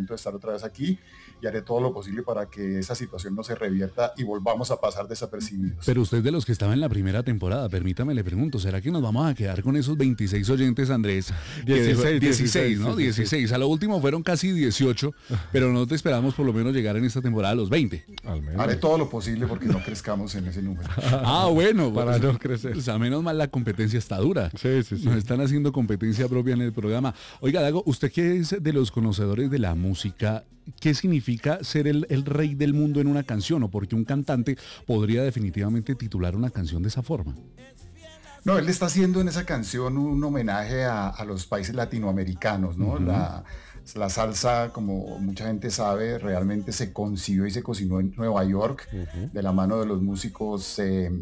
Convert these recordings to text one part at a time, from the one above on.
contento de estar otra vez aquí y haré todo lo posible para que esa situación no se revierta y volvamos a pasar desapercibidos. Pero usted de los que estaba en la primera temporada, permítame, le pregunto, ¿será que nos vamos a quedar con esos 26 oyentes, Andrés? 16, ¿no? 16. A lo último fueron casi 18, pero no te esperamos por lo menos llegar en esta temporada a los 20. Al menos. Haré todo lo posible porque no crezcamos en ese número. Bueno. Para no crecer. O sea, menos mal la competencia está dura. Sí. Nos están haciendo competencia propia en el programa. Oiga, Dago, usted que es de los conocedores de la música, ¿qué significa ser el rey del mundo en una canción? ¿O porque un cantante podría definitivamente titular una canción de esa forma? No, él está haciendo en esa canción un homenaje a los países latinoamericanos, ¿no? Uh-huh. La salsa, como mucha gente sabe, realmente se concibió y se cocinó en Nueva York, uh-huh, de la mano de los músicos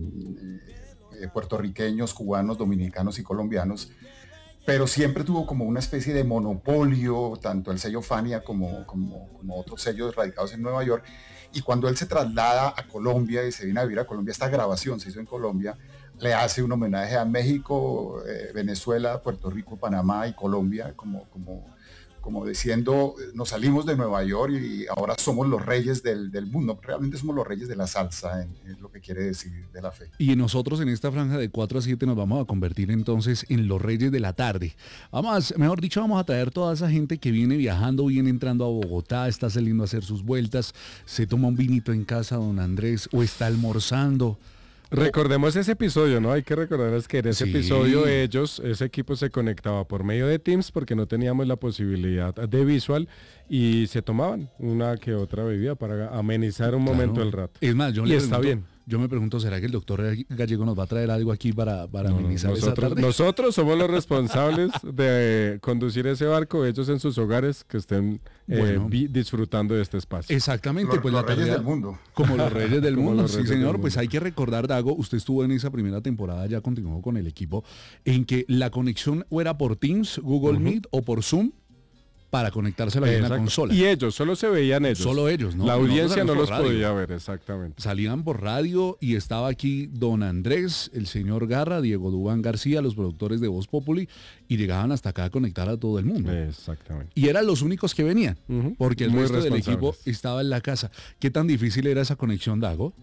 puertorriqueños, cubanos, dominicanos y colombianos, pero siempre tuvo como una especie de monopolio, tanto el sello Fania como otros sellos radicados en Nueva York, y cuando él se traslada a Colombia y se viene a vivir a Colombia, esta grabación se hizo en Colombia, le hace un homenaje a México, Venezuela, Puerto Rico, Panamá y Colombia, como diciendo, nos salimos de Nueva York y ahora somos los reyes del mundo. Realmente somos los reyes de la salsa, es lo que quiere decir de la fe. Y nosotros en esta franja de 4 a 7 nos vamos a convertir entonces en los reyes de la tarde. Vamos a traer toda esa gente que viene viajando, viene entrando a Bogotá, está saliendo a hacer sus vueltas, se toma un vinito en casa, don Andrés, o está almorzando. Recordemos ese episodio, ¿no? Hay que recordar que en ese episodio ese equipo se conectaba por medio de Teams porque no teníamos la posibilidad de visual y se tomaban una que otra bebida para amenizar un momento el rato. Es más, yo me pregunto, ¿será que el doctor Gallego nos va a traer algo aquí para amenizar esa tarde? Nosotros somos los responsables de conducir ese barco, ellos en sus hogares que estén disfrutando de este espacio. Exactamente. Los reyes del mundo. Como los reyes del mundo, sí señor. Pues hay que recordar, Dago, usted estuvo en esa primera temporada, ya continuó con el equipo, en que la conexión o era por Teams, Google Meet o por Zoom, para conectarse a la consola. Y ellos, solo se veían ellos. Solo ellos, ¿no? La audiencia no los podía ver, exactamente. Salían por radio y estaba aquí don Andrés, el señor Garra, Diego Duván García, los productores de Voz Populi, y llegaban hasta acá a conectar a todo el mundo. Exactamente. Y eran los únicos que venían, porque el resto del equipo estaba en la casa. ¿Qué tan difícil era esa conexión, Dago?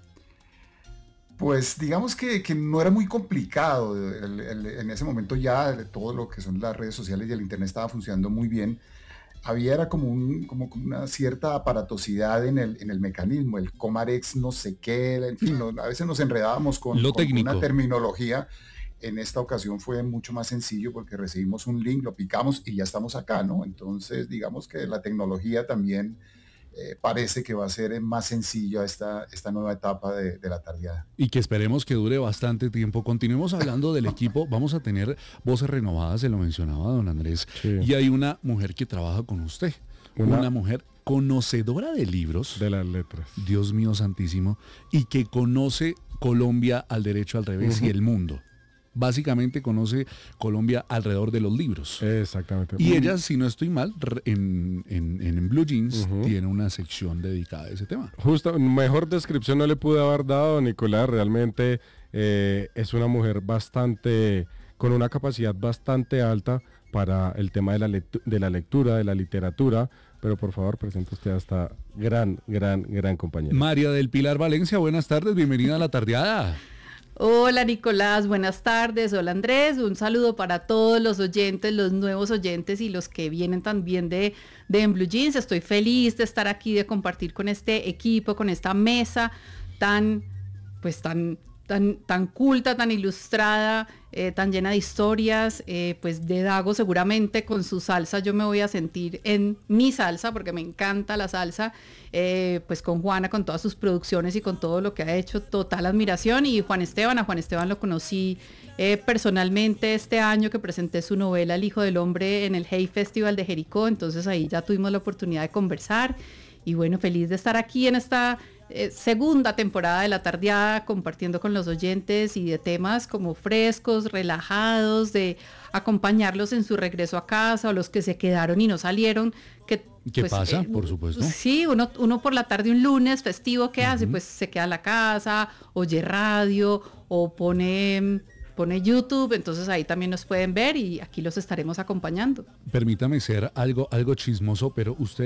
Pues digamos que no era muy complicado. En ese momento ya todo lo que son las redes sociales y el internet estaba funcionando muy bien. Era como una cierta aparatosidad en el mecanismo, el Comarex no sé qué, en fin, a veces nos enredábamos con una terminología. En esta ocasión fue mucho más sencillo porque recibimos un link, lo picamos y ya estamos acá, ¿no? Entonces digamos que la tecnología también parece que va a ser más sencilla esta nueva etapa de la tardeada. Y que esperemos que dure bastante tiempo. Continuemos hablando del equipo. Vamos a tener voces renovadas, se lo mencionaba don Andrés. Sí. Y hay una mujer que trabaja con usted. Una mujer conocedora de libros. De las letras. Dios mío santísimo. Y que conoce Colombia al derecho, al revés y el mundo. Básicamente conoce Colombia alrededor de los libros. Exactamente. Y ella, si no estoy mal, en Blue Jeans tiene una sección dedicada a ese tema. Justo, mejor descripción no le pude haber dado, Nicolás. Realmente es una mujer con una capacidad bastante alta para el tema de la lectura, de la literatura. Pero por favor, presente usted a esta gran compañera. María del Pilar Valencia, buenas tardes, bienvenida a la tardeada. Hola Nicolás, buenas tardes. Hola Andrés, un saludo para todos los oyentes, los nuevos oyentes y los que vienen también de En Blue Jeans. Estoy feliz de estar aquí, de compartir con este equipo, con esta mesa tan culta, tan ilustrada, tan llena de historias, pues de Dago seguramente con su salsa yo me voy a sentir en mi salsa porque me encanta la salsa, pues con Juana, con todas sus producciones y con todo lo que ha hecho, total admiración. Y a Juan Esteban lo conocí personalmente este año que presenté su novela El Hijo del Hombre en el Hey Festival de Jericó, entonces ahí ya tuvimos la oportunidad de conversar y bueno, feliz de estar aquí en esta segunda temporada de La Tardeada compartiendo con los oyentes y de temas como frescos, relajados, de acompañarlos en su regreso a casa o los que se quedaron y no salieron. ¿Qué pasa? Por supuesto. Sí, uno por la tarde un lunes festivo, ¿qué hace? Pues se queda en la casa, oye radio o pone YouTube, entonces ahí también nos pueden ver y aquí los estaremos acompañando. Permítame ser algo chismoso, pero usted